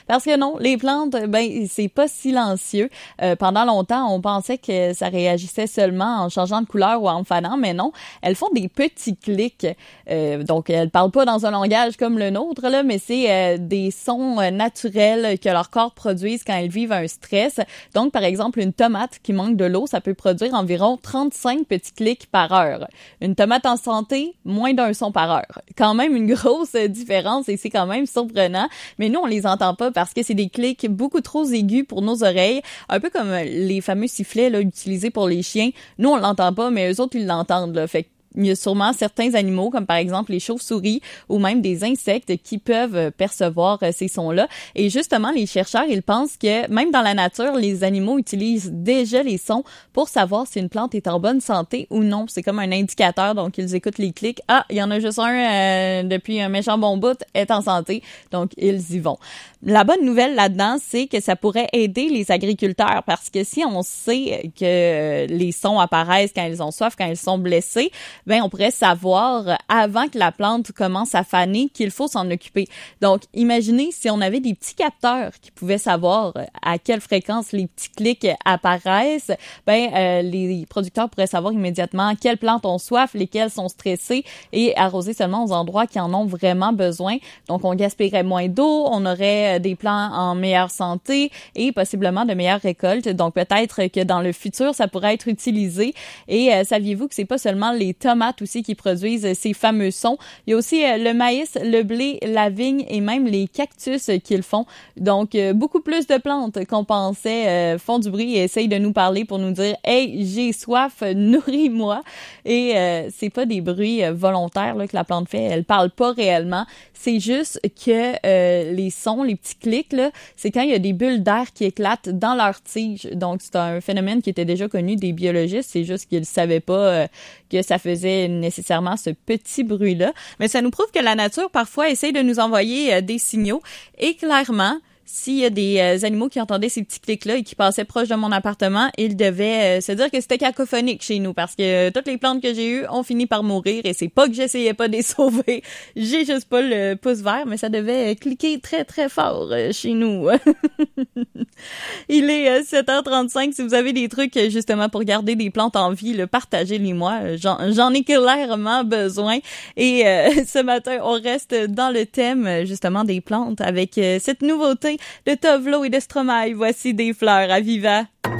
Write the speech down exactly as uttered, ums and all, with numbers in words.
Parce que non, les plantes, ben c'est pas silencieux. Euh, pendant longtemps, on pensait que ça réagissait seulement en changeant de couleur ou en fanant, mais non, elles font des petits clics. Euh, donc, elles parlent pas dans un langage comme le nôtre, là, mais c'est euh, des sons euh, naturels que leur corps produisent quand elles vivent un stress. Donc, par exemple, une tomate qui manque de l'eau, ça peut produire environ trente-cinq petits clics par heure. Une tomate en santé, moins d'un son par heure. Quand même une grosse différence et c'est quand même surprenant. Mais nous, on les entend pas parce que c'est des clics beaucoup trop aigus pour nos oreilles. Un peu comme les fameux sifflets là, utilisés pour les chiens. Nous, on l'entend pas, mais eux autres, ils l'entendent. Là. Fait que il y a sûrement certains animaux, comme par exemple les chauves-souris ou même des insectes qui peuvent percevoir ces sons-là. Et justement, les chercheurs, ils pensent que même dans la nature, les animaux utilisent déjà les sons pour savoir si une plante est en bonne santé ou non. C'est comme un indicateur, donc ils écoutent les clics. Ah, il y en a juste un euh, depuis un méchant bon bout, est en santé, donc ils y vont. La bonne nouvelle là-dedans, c'est que ça pourrait aider les agriculteurs parce que si on sait que les sons apparaissent quand ils ont soif, quand ils sont blessés, ben on pourrait savoir avant que la plante commence à faner qu'il faut s'en occuper. Donc, imaginez si on avait des petits capteurs qui pouvaient savoir à quelle fréquence les petits clics apparaissent, ben euh, les producteurs pourraient savoir immédiatement quelles plantes ont soif, lesquelles sont stressées et arroser seulement aux endroits qui en ont vraiment besoin. Donc, on gaspillerait moins d'eau, on aurait des plants en meilleure santé et possiblement de meilleures récoltes. Donc, peut-être que dans le futur, ça pourrait être utilisé. Et euh, saviez-vous que c'est pas seulement les tomates aussi qui produisent ces fameux sons. Il y a aussi euh, le maïs, le blé, la vigne et même les cactus euh, qu'ils font. Donc, euh, beaucoup plus de plantes qu'on pensait euh, font du bruit et essayent de nous parler pour nous dire « Hey, j'ai soif, nourris-moi ». Et euh, c'est pas des bruits euh, volontaires là, que la plante fait. Elle parle pas réellement. C'est juste que euh, les sons, les petits clics, là, c'est quand il y a des bulles d'air qui éclatent dans leur tige. Donc, c'est un phénomène qui était déjà connu des biologistes. C'est juste qu'ils savaient pas euh, que ça faisait nécessairement ce petit bruit-là. Mais ça nous prouve que la nature, parfois, essaye de nous envoyer euh, des signaux. Et clairement, s'il y a des euh, animaux qui entendaient ces petits clics-là et qui passaient proche de mon appartement, ils devaient euh, se dire que c'était cacophonique chez nous parce que euh, toutes les plantes que j'ai eues ont fini par mourir et c'est pas que j'essayais pas de les sauver. J'ai juste pas le pouce vert, mais ça devait euh, cliquer très très fort euh, chez nous. Il est euh, sept heures trente-cinq. Si vous avez des trucs euh, justement pour garder des plantes en vie, là, partagez-les-moi. J'en, j'en ai clairement besoin. Et euh, ce matin, on reste dans le thème justement des plantes avec euh, cette nouveauté de Tove Lo et de Stromae. Voici des fleurs à Viva.